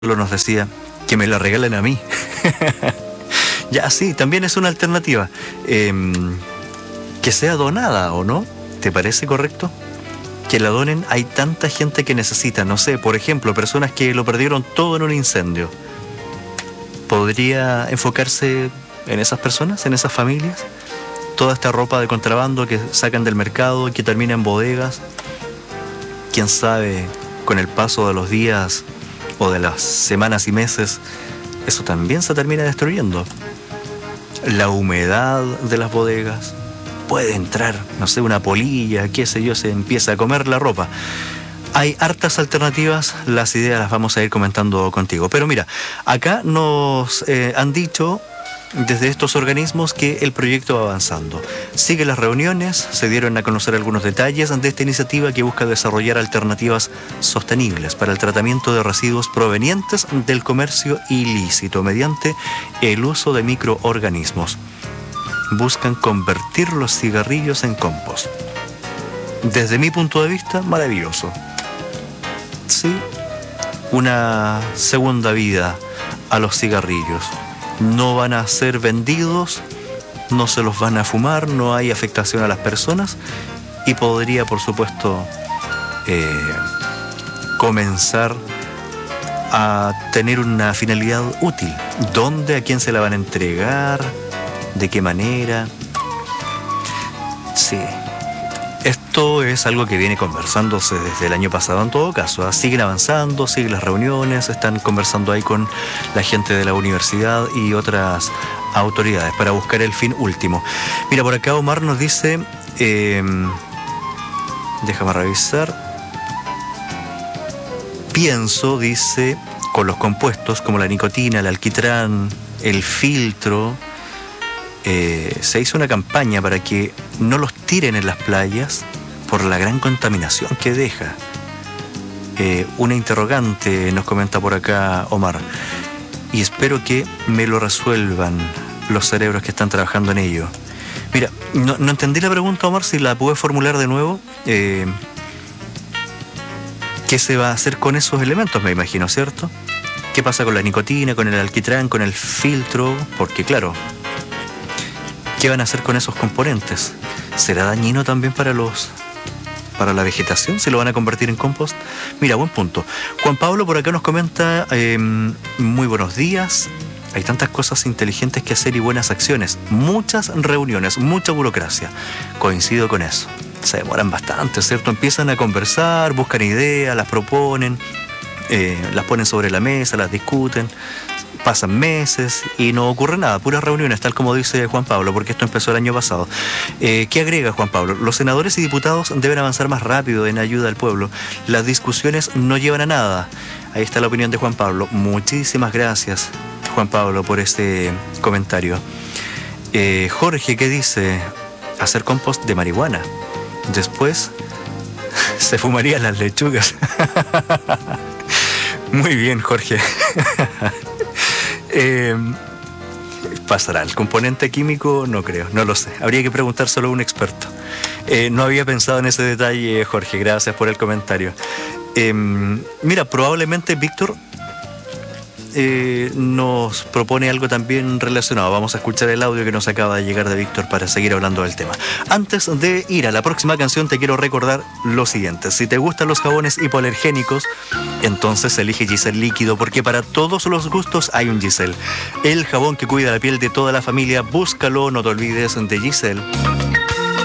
nos decía que me la regalen a mí. Ya, sí, también es una alternativa. Que sea donada, ¿o no? ¿Te parece correcto? Que la donen. Hay tanta gente que necesita, no sé, por ejemplo, personas que lo perdieron todo en un incendio. ¿Podría enfocarse en esas personas, en esas familias? Toda esta ropa de contrabando que sacan del mercado y que termina en bodegas. Quién sabe, con el paso de los días o de las semanas y meses, eso también se termina destruyendo. La humedad de las bodegas. Puede entrar, no sé, una polilla, qué sé yo, se empieza a comer la ropa. Hay hartas alternativas, las ideas las vamos a ir comentando contigo. Pero mira, acá nos han dicho desde estos organismos que el proyecto va avanzando. Sigue las reuniones, se dieron a conocer algunos detalles de esta iniciativa que busca desarrollar alternativas sostenibles para el tratamiento de residuos provenientes del comercio ilícito mediante el uso de microorganismos. Buscan convertir los cigarrillos en compost. Desde mi punto de vista, maravilloso. Sí, una segunda vida a los cigarrillos. No van a ser vendidos, no se los van a fumar, no hay afectación a las personas y podría, por supuesto, comenzar a tener una finalidad útil. ¿Dónde? ¿A quién se la van a entregar? ¿De qué manera? Sí. Esto es algo que viene conversándose desde el año pasado en todo caso. Siguen avanzando, siguen las reuniones, están conversando ahí con la gente de la universidad y otras autoridades para buscar el fin último. Mira, por acá Omar nos dice, déjame revisar, pienso, dice, con los compuestos como la nicotina, el alquitrán, el filtro, se hizo una campaña para que no los tiren en las playas por la gran contaminación que deja. Una interrogante nos comenta por acá Omar, y espero que me lo resuelvan los cerebros que están trabajando en ello. Mira, no entendí la pregunta, Omar, si la puedes formular de nuevo. ¿Qué se va a hacer con esos elementos, me imagino, cierto? ¿Qué pasa con la nicotina, con el alquitrán, con el filtro? Porque claro, ¿qué van a hacer con esos componentes? ¿Será dañino también para la vegetación? ¿Se lo van a convertir en compost? Mira, buen punto. Juan Pablo por acá nos comenta, muy buenos días. Hay tantas cosas inteligentes que hacer y buenas acciones. Muchas reuniones, mucha burocracia. Coincido con eso. Se demoran bastante, ¿cierto? Empiezan a conversar, buscan ideas, las proponen, las ponen sobre la mesa, las discuten. Pasan meses y no ocurre nada, puras reuniones, tal como dice Juan Pablo, porque esto empezó el año pasado. ¿Qué agrega Juan Pablo? Los senadores y diputados deben avanzar más rápido en ayuda al pueblo. Las discusiones no llevan a nada. Ahí está la opinión de Juan Pablo. Muchísimas gracias, Juan Pablo, por este comentario. Jorge, ¿qué dice? Hacer compost de marihuana. Después se fumarían las lechugas. Muy bien, Jorge. ¿Pasará el componente químico? No creo, no lo sé. Habría que preguntárselo a un experto. No había pensado en ese detalle, Jorge. Gracias por el comentario. Mira, probablemente Víctor nos propone algo también relacionado. Vamos a escuchar el audio que nos acaba de llegar de Víctor para seguir hablando del tema. Antes de ir a la próxima canción, te quiero recordar lo siguiente. Si te gustan los jabones hipoalergénicos, entonces elige Giselle Líquido, porque para todos los gustos hay un Giselle. El jabón que cuida la piel de toda la familia. Búscalo, no te olvides de Giselle.